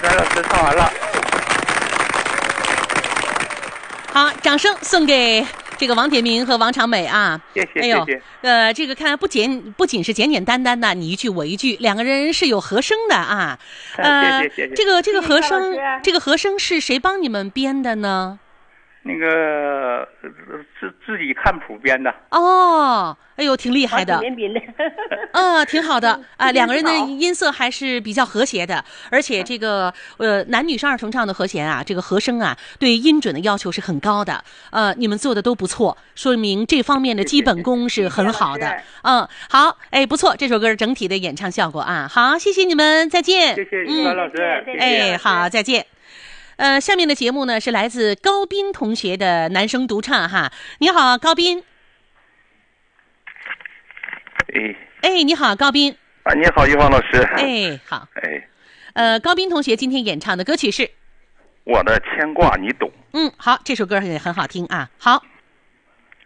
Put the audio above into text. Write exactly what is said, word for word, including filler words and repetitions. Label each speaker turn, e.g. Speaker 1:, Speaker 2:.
Speaker 1: 张老师唱完了。
Speaker 2: 好，掌声送给这个王铁明和王长美啊！
Speaker 1: 谢谢，
Speaker 2: 哎呦，
Speaker 1: 谢谢。
Speaker 2: 呃，这个看来不简不仅是简简单单的你一句我一句，两个人是有和声的啊。呃，
Speaker 1: 谢谢谢谢。
Speaker 2: 这个这个和声
Speaker 3: 谢谢老师，
Speaker 2: 这个和声是谁帮你们编的呢？
Speaker 1: 那个自自己看谱编的。
Speaker 2: 哦，哎呦，挺厉害的。
Speaker 3: 编编的。
Speaker 2: 啊，挺好的啊、呃，两个人的
Speaker 3: 好
Speaker 2: 音色还是比较和谐的，而且这个呃男女生二重唱的和弦啊，这个和声啊，对音准的要求是很高的。呃，你们做的都不错，说明这方面的基本功是很好的。嗯，好，哎，不错，这首歌整体的演唱效果啊，好，谢谢你们，再见。
Speaker 1: 谢谢
Speaker 2: 嗯，
Speaker 1: 高老师，谢谢。
Speaker 2: 哎，好，再见。呃，下面的节目呢是来自高斌同学的男声独唱哈。你好，高斌。
Speaker 1: 哎。
Speaker 2: 哎，你好，高斌。
Speaker 1: 啊，你好，玉芳老师。
Speaker 2: 哎，好。
Speaker 1: 哎。
Speaker 2: 呃，高斌同学今天演唱的歌曲是《
Speaker 1: 我的牵挂你懂》。
Speaker 2: 嗯，好，这首歌也很好听啊。好。